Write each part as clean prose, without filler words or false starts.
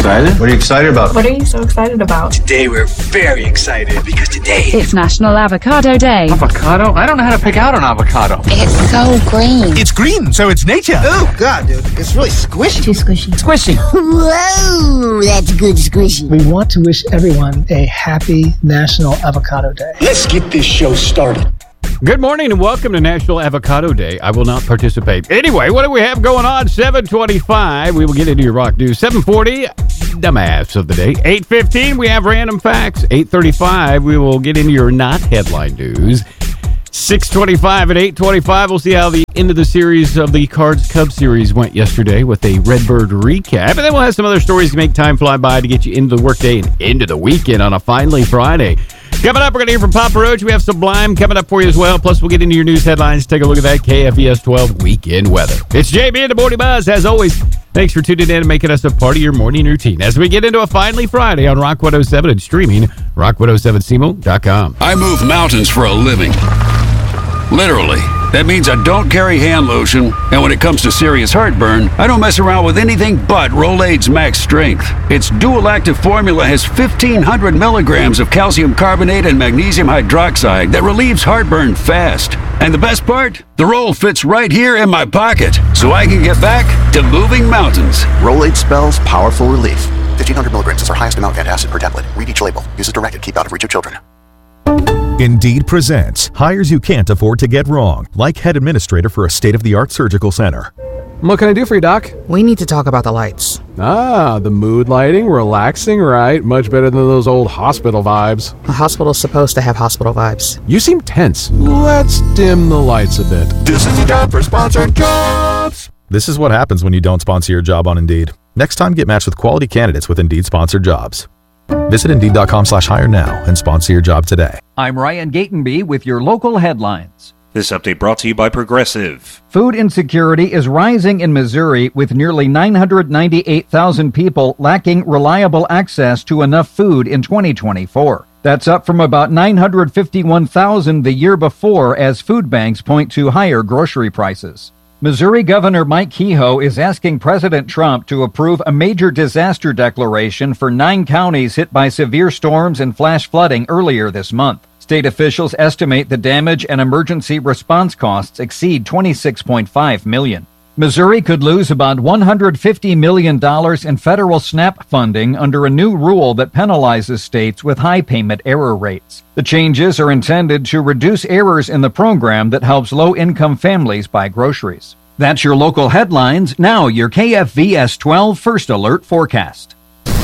excited? What are you excited about? What are you so excited about? Today we're very excited because today it's National Avocado Day. Avocado? I don't know how to pick out an avocado. It's so green. It's green, so it's nature. Oh, God, dude. It's really squishy. Too squishy. Squishy. Whoa, that's good squishy. We want to wish everyone a happy National Avocado Day. Let's get this show started. Good morning and welcome to National Avocado Day. I will not participate. Anyway, what do we have going on? 7:25, we will get into your rock news. 7:40, dumbass of the day. 8:15, we have random facts. 8:35, we will get into your not headline news. 6:25 and 8:25, we'll see how the end of the series of the Cards-Cubs series went yesterday with a Redbird recap. And then we'll have some other stories to make time fly by to get you into the workday and into the weekend on a finally Friday. Coming up, we're going to hear from Papa Roach. We have Sublime coming up for you as well. Plus, we'll get into your news headlines. Take a look at that KFES 12 weekend weather. It's JB and the Morning Buzz. As always, thanks for tuning in and making us a part of your morning routine as we get into a finally Friday on Rock 107 and streaming rock107cmo.com. I move mountains for a living. Literally. That means I don't carry hand lotion, and when it comes to serious heartburn, I don't mess around with anything but Rolaids Max Strength. Its dual-active formula has 1,500 milligrams of calcium carbonate and magnesium hydroxide that relieves heartburn fast. And the best part? The roll fits right here in my pocket, so I can get back to moving mountains. Rolaids spells powerful relief. 1,500 milligrams is our highest amount of antacid per tablet. Read each label. Use as directed. Keep out of reach of children. Indeed presents hires you can't afford to get wrong, like head administrator for a state-of-the-art surgical center. What can I do for you, Doc? We need to talk about the lights. Ah, the mood lighting, relaxing, right? Much better than those old hospital vibes. A hospital's supposed to have hospital vibes. You seem tense. Let's dim the lights a bit. This is the time for sponsored jobs. This is what happens when you don't sponsor your job on Indeed. Next time, get matched with quality candidates with Indeed sponsored jobs. Visit Indeed.com/hire now and sponsor your job today. I'm Ryan Gatenby with your local headlines. This update brought to you by Progressive. Food insecurity is rising in Missouri with nearly 998,000 people lacking reliable access to enough food in 2024. That's up from about 951,000 the year before as food banks point to higher grocery prices. Missouri Governor Mike Kehoe is asking President Trump to approve a major disaster declaration for 9 counties hit by severe storms and flash flooding earlier this month. State officials estimate the damage and emergency response costs exceed $26.5 million. Missouri could lose about $150 million in federal SNAP funding under a new rule that penalizes states with high payment error rates. The changes are intended to reduce errors in the program that helps low-income families buy groceries. That's your local headlines. Now your KFVS 12 First Alert forecast.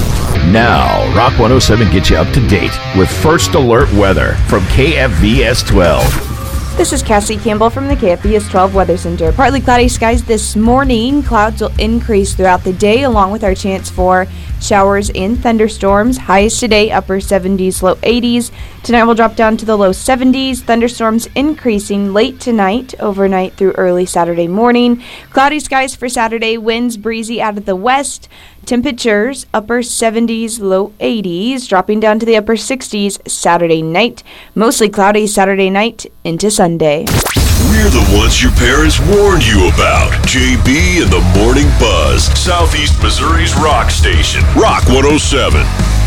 Now, Rock 107 gets you up to date with First Alert weather from KFVS 12. This is Cassie Campbell from the KFVS 12 Weather Center. Partly cloudy skies this morning. Clouds will increase throughout the day along with our chance for showers and thunderstorms. Highs today, upper 70s, low 80s. Tonight will drop down to the low 70s. Thunderstorms increasing late tonight, overnight through early Saturday morning. Cloudy skies for Saturday, winds breezy out of the west. Temperatures, upper 70s, low 80s, dropping down to the upper 60s Saturday night. Mostly cloudy Saturday night into Sunday. We're the ones your parents warned you about. JB and the Morning Buzz, Southeast Missouri's rock station, Rock 107.